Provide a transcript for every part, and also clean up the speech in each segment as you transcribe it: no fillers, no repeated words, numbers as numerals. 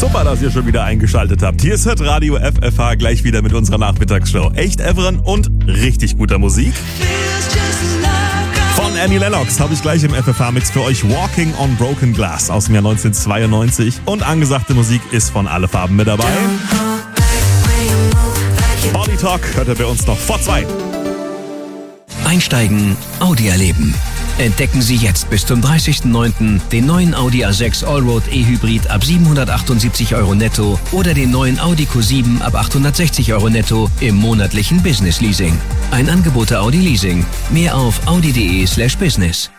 Super, dass ihr schon wieder eingeschaltet habt. Hier ist Radio FFH, gleich wieder mit unserer Nachmittagsshow. Echt Evren und richtig guter Musik. Von Annie Lennox habe ich gleich im FFH-Mix für euch Walking on Broken Glass aus dem Jahr 1992. Und angesagte Musik ist von Alle Farben mit dabei. Body Talk hört ihr bei uns noch vor 2. Einsteigen, Audi erleben. Entdecken Sie jetzt bis zum 30.09. den neuen Audi A6 Allroad E-Hybrid ab 778 € netto oder den neuen Audi Q7 ab 860 € netto im monatlichen Business Leasing. Ein Angebot der Audi Leasing. Mehr auf audi.de/business.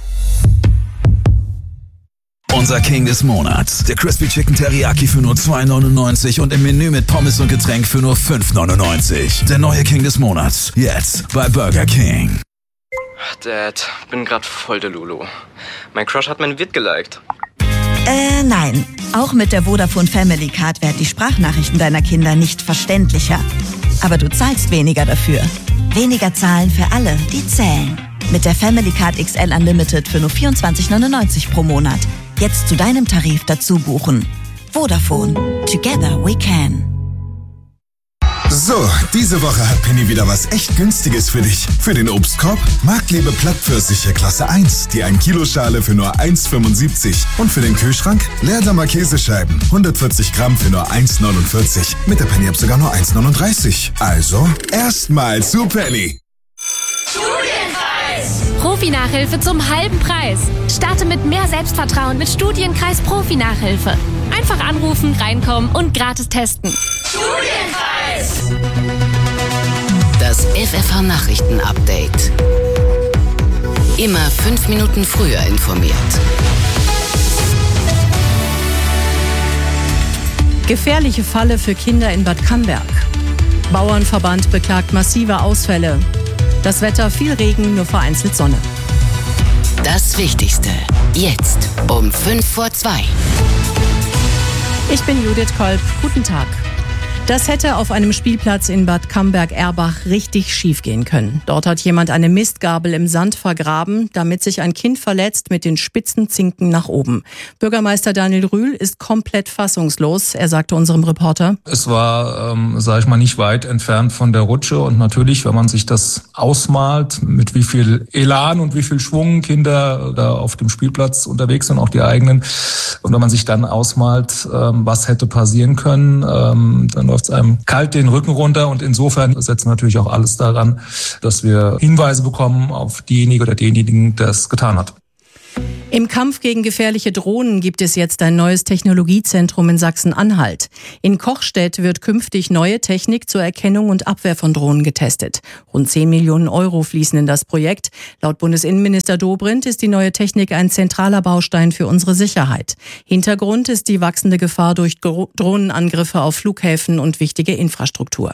Unser King des Monats. Der Crispy Chicken Teriyaki für nur 2,99 und im Menü mit Pommes und Getränk für nur 5,99. Der neue King des Monats. Jetzt bei Burger King. Dad, bin grad voll der Lulu. Mein Crush hat mein Vid geliked. Nein. Auch mit der Vodafone Family Card werden die Sprachnachrichten deiner Kinder nicht verständlicher. Aber du zahlst weniger dafür. Weniger zahlen für alle, die zählen. Mit der Family Card XL Unlimited für nur 24,99 pro Monat. Jetzt zu deinem Tarif dazu buchen. Vodafone. Together we can. So, diese Woche hat Penny wieder was echt Günstiges für dich. Für den Obstkorb Marktliebe Plattpfirsiche Klasse 1, die 1 Kilo Schale für nur 1,75. Und für den Kühlschrank Leerdammer Käsescheiben, 140 Gramm für nur 1,49. Mit der Penny-App sogar nur 1,39. Also, erstmal zu Penny. Studienkreis! Profi-Nachhilfe zum halben Preis. Starte mit mehr Selbstvertrauen mit Studienkreis Profi-Nachhilfe. Einfach anrufen, reinkommen und gratis testen. Studienkreis! Das FFH-Nachrichten-Update. Immer 5 Minuten früher informiert. Gefährliche Falle für Kinder in Bad Camberg. Bauernverband beklagt massive Ausfälle. Das Wetter, viel Regen, nur vereinzelt Sonne. Das Wichtigste. Jetzt um 2:05. Ich bin Judith Kolb. Guten Tag. Das hätte auf einem Spielplatz in Bad Camberg-Erbach richtig schief gehen können. Dort hat jemand eine Mistgabel im Sand vergraben, damit sich ein Kind verletzt mit den spitzen Zinken nach oben. Bürgermeister Daniel Rühl ist komplett fassungslos. Er sagte unserem Reporter: Es war, sage ich mal, nicht weit entfernt von der Rutsche. Und natürlich, wenn man sich das ausmalt, mit wie viel Elan und wie viel Schwung Kinder da auf dem Spielplatz unterwegs sind, auch die eigenen. Und wenn man sich dann ausmalt, was hätte passieren können, dann läuft es einem kalt den Rücken runter. Und insofern setzen wir natürlich auch alles daran, dass wir Hinweise bekommen auf diejenige oder denjenigen, der es getan hat. Im Kampf gegen gefährliche Drohnen gibt es jetzt ein neues Technologiezentrum in Sachsen-Anhalt. In Kochstedt wird künftig neue Technik zur Erkennung und Abwehr von Drohnen getestet. Rund 10 Millionen € fließen in das Projekt. Laut Bundesinnenminister Dobrindt ist die neue Technik ein zentraler Baustein für unsere Sicherheit. Hintergrund ist die wachsende Gefahr durch Drohnenangriffe auf Flughäfen und wichtige Infrastruktur.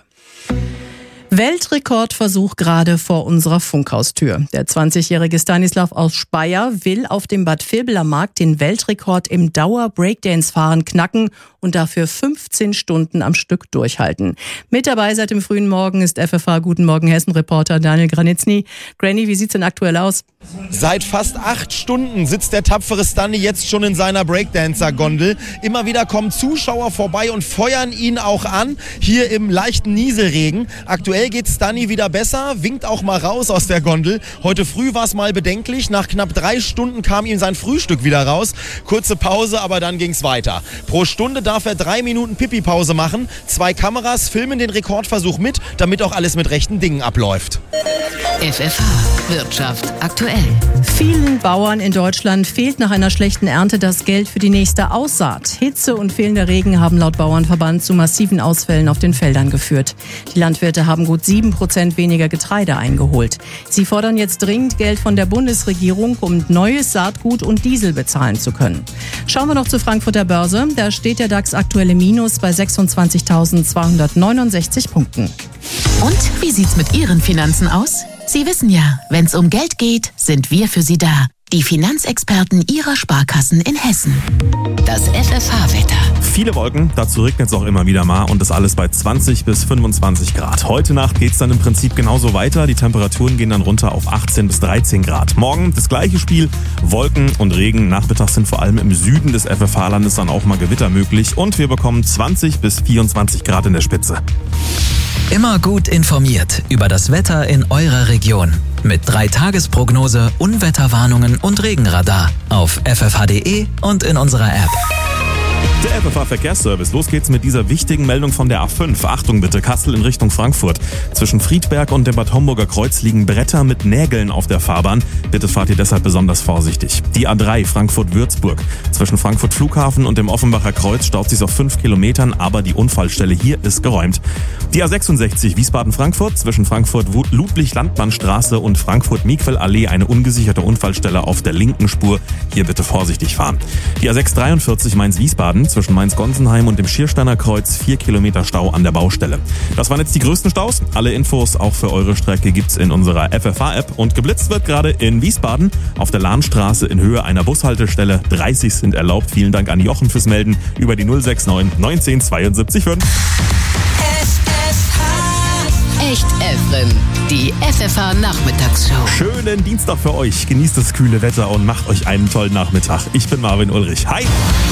Weltrekordversuch gerade vor unserer Funkhaustür. Der 20-jährige Stanislav aus Speyer will auf dem Bad Vilbler Markt den Weltrekord im Dauer-Breakdance-Fahren knacken und dafür 15 Stunden am Stück durchhalten. Mit dabei seit dem frühen Morgen ist FFH Guten Morgen Hessen-Reporter Daniel Granitzny. Granny, wie sieht's denn aktuell aus? Seit fast 8 Stunden sitzt der tapfere Stani jetzt schon in seiner Breakdancer-Gondel. Immer wieder kommen Zuschauer vorbei und feuern ihn auch an, hier im leichten Nieselregen. Aktuell geht Stani wieder besser, winkt auch mal raus aus der Gondel. Heute früh war es mal bedenklich. Nach knapp 3 Stunden kam ihm sein Frühstück wieder raus. Kurze Pause, aber dann ging's weiter. Pro Stunde darf er 3 Minuten Pipi-Pause machen. 2 Kameras filmen den Rekordversuch mit, damit auch alles mit rechten Dingen abläuft. FFH Wirtschaft aktuell. Vielen Bauern in Deutschland fehlt nach einer schlechten Ernte das Geld für die nächste Aussaat. Hitze und fehlender Regen haben laut Bauernverband zu massiven Ausfällen auf den Feldern geführt. Die Landwirte haben gut 7% weniger Getreide eingeholt. Sie fordern jetzt dringend Geld von der Bundesregierung, um neues Saatgut und Diesel bezahlen zu können. Schauen wir noch zur Frankfurter Börse. Da steht der DAX aktuell im Minus bei 26.269 Punkten. Und wie sieht's mit Ihren Finanzen aus? Sie wissen ja, wenn's um Geld geht, sind wir für Sie da. Die Finanzexperten Ihrer Sparkassen in Hessen. Das FFH-Wetter. Viele Wolken, dazu regnet es auch immer wieder mal und das alles bei 20 bis 25 Grad. Heute Nacht geht es dann im Prinzip genauso weiter. Die Temperaturen gehen dann runter auf 18 bis 13 Grad. Morgen das gleiche Spiel, Wolken und Regen. Nachmittags sind vor allem im Süden des FFH-Landes dann auch mal Gewitter möglich und wir bekommen 20 bis 24 Grad in der Spitze. Immer gut informiert über das Wetter in eurer Region. Mit 3-Tages-Prognose, Unwetterwarnungen und Regenradar auf ffh.de und in unserer App. Der FFH-Verkehrsservice. Los geht's mit dieser wichtigen Meldung von der A5. Achtung bitte, Kassel in Richtung Frankfurt. Zwischen Friedberg und dem Bad Homburger Kreuz liegen Bretter mit Nägeln auf der Fahrbahn. Bitte fahrt ihr deshalb besonders vorsichtig. Die A3 Frankfurt-Würzburg. Zwischen Frankfurt Flughafen und dem Offenbacher Kreuz staut sich auf 5 Kilometern, aber die Unfallstelle hier ist geräumt. Die A66 Wiesbaden-Frankfurt. Zwischen Frankfurt-Ludwig-Landmann-Straße und Frankfurt-Miquel-Allee eine ungesicherte Unfallstelle auf der linken Spur. Hier bitte vorsichtig fahren. Die A643 Mainz-Wiesbaden. Zwischen Mainz-Gonsenheim und dem Schiersteiner Kreuz 4 Kilometer Stau an der Baustelle. Das waren jetzt die größten Staus. Alle Infos auch für eure Strecke gibt's in unserer FFH-App. Und geblitzt wird gerade in Wiesbaden auf der Lahnstraße in Höhe einer Bushaltestelle. 30 sind erlaubt. Vielen Dank an Jochen fürs Melden über die 069 19 72 5. Echt Evren, die FFH-Nachmittagsshow. Schönen Dienstag für euch. Genießt das kühle Wetter und macht euch einen tollen Nachmittag. Ich bin Marvin Ulrich. Hi!